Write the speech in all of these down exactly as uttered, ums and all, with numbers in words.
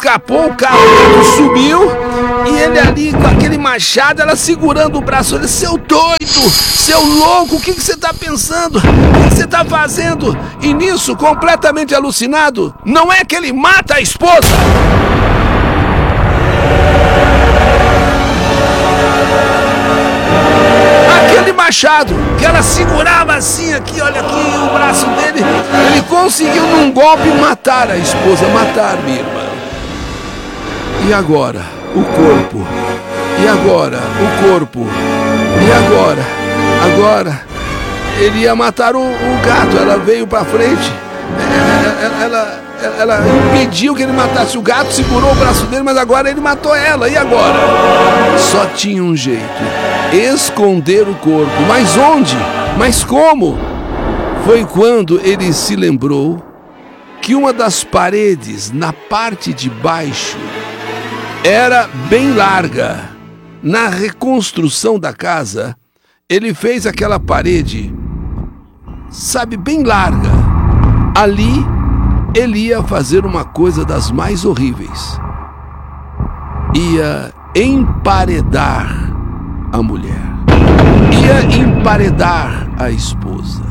escapou, o carro dele subiu e ele ali com aquele machado, ela segurando o braço dele. Seu doido, seu louco, o que você tá pensando? O que você tá fazendo? E nisso, completamente alucinado, não é que ele mata a esposa? Aquele machado que ela segurava assim aqui, olha aqui o braço dele, ele conseguiu num golpe matar a esposa, matar minha irmã. E agora, o corpo. E agora, o corpo. E agora, agora, ele ia matar o, o gato, ela veio pra frente, ela, ela, ela, ela impediu que ele matasse o gato, segurou o braço dele, mas agora ele matou ela, e agora? Só tinha um jeito, esconder o corpo, mas onde? Mas como? Foi quando ele se lembrou que uma das paredes na parte de baixo era bem larga. Na reconstrução da casa, ele fez aquela parede, sabe, bem larga. Ali, ele ia fazer uma coisa das mais horríveis. Ia emparedar a mulher. Ia emparedar a esposa.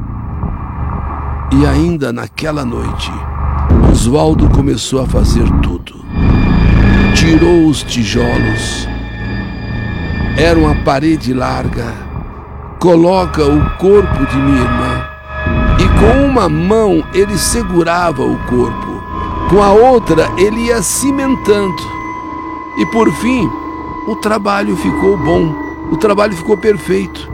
E ainda naquela noite, Oswaldo começou a fazer tudo. Tirou os tijolos. Era uma parede larga. Coloca o corpo de minha irmã. E com uma mão ele segurava o corpo. Com a outra ele ia cimentando. E por fim, o trabalho ficou bom. O trabalho ficou perfeito.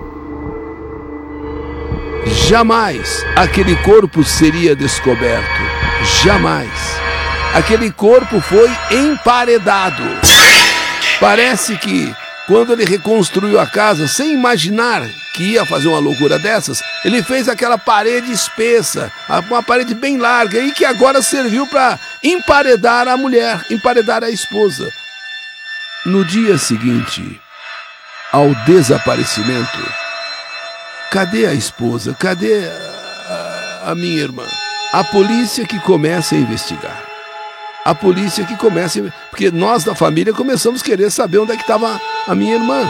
Jamais aquele corpo seria descoberto. Jamais. Aquele corpo foi emparedado. Parece que quando ele reconstruiu a casa, sem imaginar que ia fazer uma loucura dessas, ele fez aquela parede espessa, uma parede bem larga, e que agora serviu para emparedar a mulher, emparedar a esposa. No dia seguinte, ao desaparecimento, cadê a esposa? Cadê a, a minha irmã? A polícia que começa a investigar. A polícia que começa... Porque nós da família começamos a querer saber onde é que estava a minha irmã.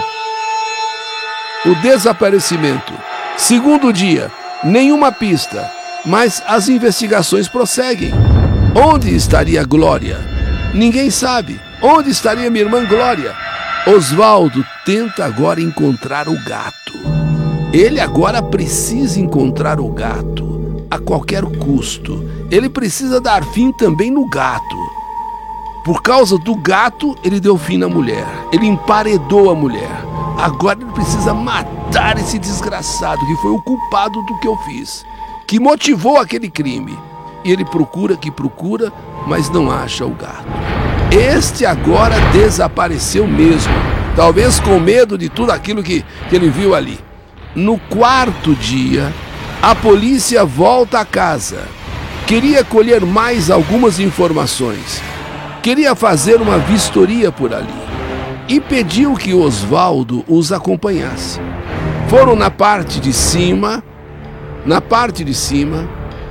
O desaparecimento. Segundo dia, nenhuma pista, mas as investigações prosseguem. Onde estaria Glória? Ninguém sabe. Onde estaria minha irmã Glória? Oswaldo tenta agora encontrar o gato. Ele agora precisa encontrar o gato a qualquer custo. Ele precisa dar fim também no gato. Por causa do gato, ele deu fim na mulher. Ele emparedou a mulher. Agora ele precisa matar esse desgraçado que foi o culpado do que eu fiz, que motivou aquele crime. E ele procura que procura, mas não acha o gato. Este agora desapareceu mesmo, talvez com medo de tudo aquilo que, que ele viu ali. No quarto dia, a polícia volta a casa. Queria colher mais algumas informações. Queria fazer uma vistoria por ali. E pediu que Oswaldo os acompanhasse. Foram na parte de cima, na parte de cima,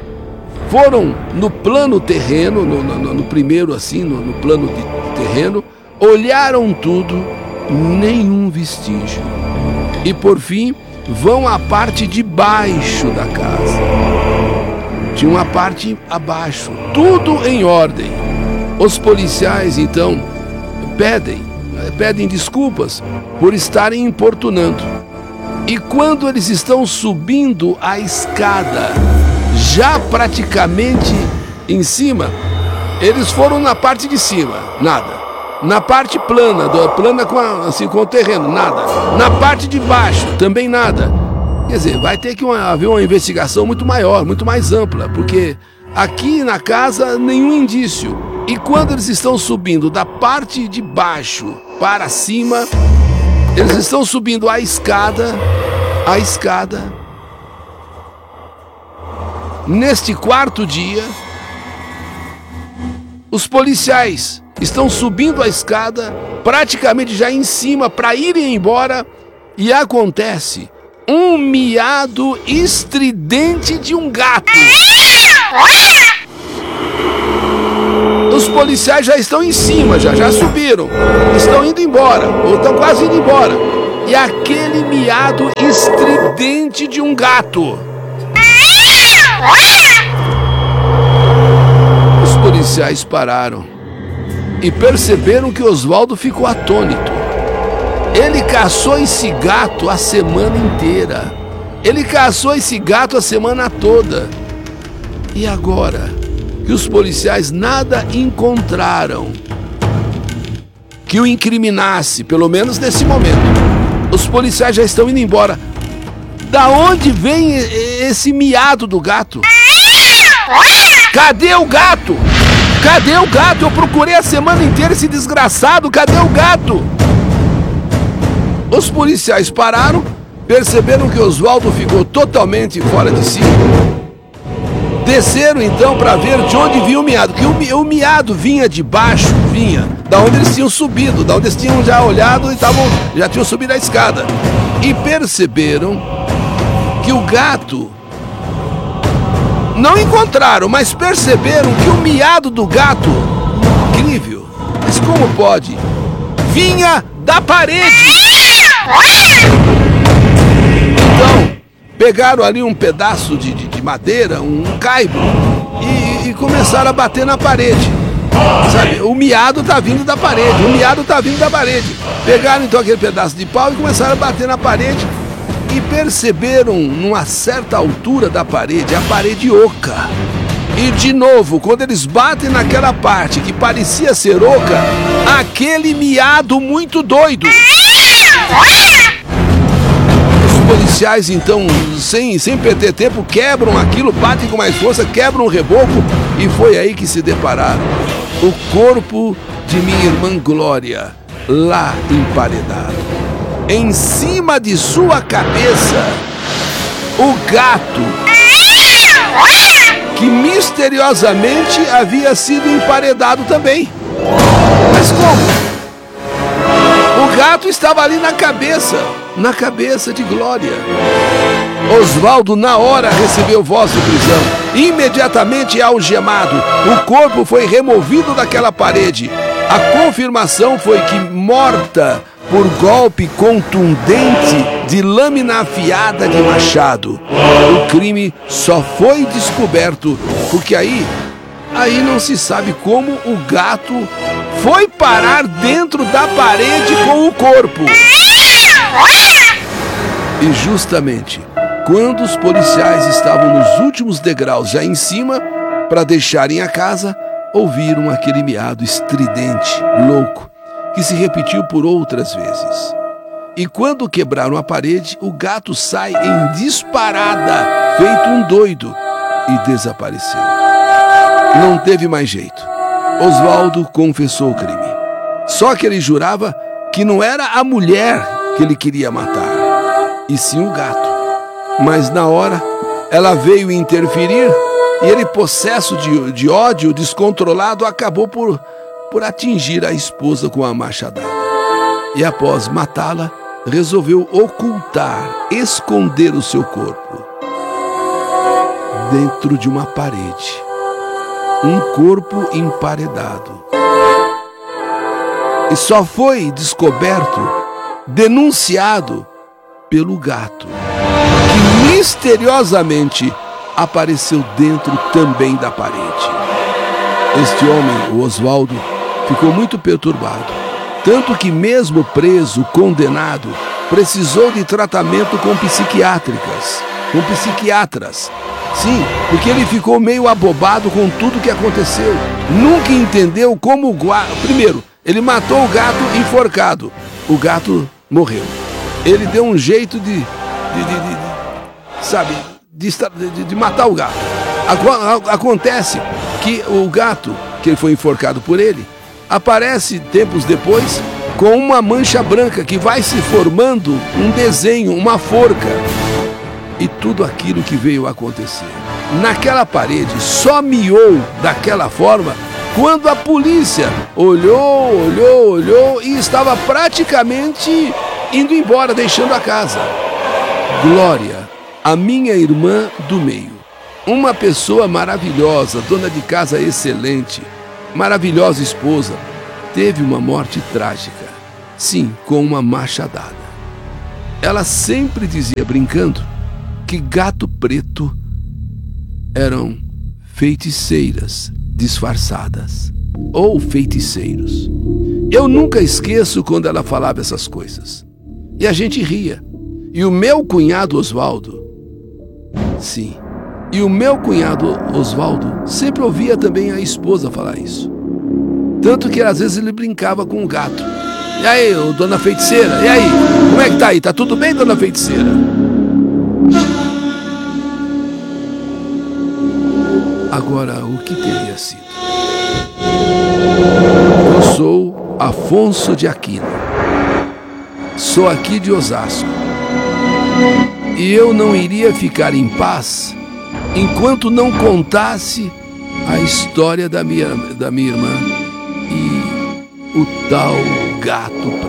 foram no plano terreno, no, no, no primeiro assim, no, no plano de terreno, olharam tudo, nenhum vestígio. E por fim, vão à parte de baixo da casa. Tinha uma parte abaixo, tudo em ordem. Os policiais, então, pedem, pedem desculpas por estarem importunando. E quando eles estão subindo a escada, já praticamente em cima, eles foram na parte de cima, nada. Na parte plana, do, plana com, a, assim, com o terreno, nada. Na parte de baixo, também nada. Quer dizer, vai ter que uma, haver uma investigação muito maior, muito mais ampla, porque aqui na casa, nenhum indício. E quando eles estão subindo da parte de baixo para cima, eles estão subindo a escada, a escada. Neste quarto dia, os policiais estão subindo a escada, praticamente já em cima, para irem embora, e acontece um miado estridente de um gato. Os os policiais já estão em cima, já, já subiram. Estão indo embora, ou estão quase indo embora. E aquele miado estridente de um gato. Os policiais pararam e perceberam que Oswaldo ficou atônito. Ele caçou esse gato a semana inteira. Ele caçou esse gato a semana toda. E agora que os policiais nada encontraram que o incriminasse, pelo menos nesse momento, os policiais já estão indo embora. Da onde vem esse miado do gato? Cadê o gato? Cadê o gato? Eu procurei a semana inteira esse desgraçado. Cadê o gato? Os policiais pararam, perceberam que Oswaldo ficou totalmente fora de si. Desceram então para ver de onde vinha o miado. Que o, mi o miado vinha de baixo, vinha da onde eles tinham subido, da onde eles tinham já olhado e tavam, já tinham subido a escada. E perceberam que o gato não encontraram, mas perceberam que o miado do gato, incrível, mas como pode? Vinha da parede. Então, pegaram ali um pedaço de, de, de madeira, um caibro, e, e começaram a bater na parede. Sabe, o miado tá vindo da parede, o miado tá vindo da parede. Pegaram então aquele pedaço de pau e começaram a bater na parede. E perceberam, numa certa altura da parede, a parede oca. E de novo, quando eles batem naquela parte que parecia ser oca, aquele miado muito doido. Os policiais então, sem, sem perder tempo, quebram aquilo, batem com mais força, quebram o reboco. E foi aí que se depararam. O corpo de minha irmã Glória, lá emparedado. Em cima de sua cabeça, o gato, que misteriosamente havia sido emparedado também. Mas como? O gato estava ali na cabeça, na cabeça de Glória. Oswaldo, na hora, recebeu voz de prisão. Imediatamente algemado, o corpo foi removido daquela parede. A confirmação foi que morta por golpe contundente de lâmina afiada de machado. O crime só foi descoberto porque aí, aí não se sabe como o gato foi parar dentro da parede com o corpo. E justamente quando os policiais estavam nos últimos degraus já em cima para deixarem a casa, ouviram aquele miado estridente, louco, que se repetiu por outras vezes. E quando quebraram a parede, o gato sai em disparada, feito um doido, e desapareceu. Não teve mais jeito. Oswaldo confessou o crime. Só que ele jurava que não era a mulher que ele queria matar, e sim o gato. Mas na hora, ela veio interferir e ele, possesso de, de ódio descontrolado, acabou por... por atingir a esposa com a machadada. E após matá-la, resolveu ocultar, esconder o seu corpo dentro de uma parede. Um corpo emparedado. E só foi descoberto, denunciado pelo gato, que misteriosamente apareceu dentro também da parede. Este homem, o Oswaldo, ficou muito perturbado, tanto que mesmo preso, condenado, precisou de tratamento com psiquiátricas, com psiquiatras. Sim, porque ele ficou meio abobado com tudo que aconteceu. Nunca entendeu como o gato... Primeiro, ele matou o gato enforcado. O gato morreu. Ele deu um jeito de... de, de, de, de sabe, de, de, de matar o gato. Acontece que o gato, que foi enforcado por ele, aparece tempos depois com uma mancha branca que vai se formando um desenho, uma forca. E tudo aquilo que veio a acontecer naquela parede só miou daquela forma quando a polícia olhou, olhou, olhou e estava praticamente indo embora, deixando a casa. Glória, a minha irmã do meio, uma pessoa maravilhosa, dona de casa excelente, maravilhosa esposa teve uma morte trágica. Sim, com uma machadada. Ela sempre dizia, brincando, que Gato Preto eram feiticeiras disfarçadas, ou feiticeiros. Eu nunca esqueço quando ela falava essas coisas. E a gente ria. E o meu cunhado Oswaldo, sim, e o meu cunhado Oswaldo sempre ouvia também a esposa falar isso. Tanto que às vezes ele brincava com o gato. E aí, ô, dona feiticeira, e aí? Como é que tá aí? Tá tudo bem, dona feiticeira? Agora, o que teria sido? Eu sou Afonso de Aquino. Sou aqui de Osasco. E eu não iria ficar em paz enquanto não contasse a história da minha, da minha irmã e o tal Gato Preto.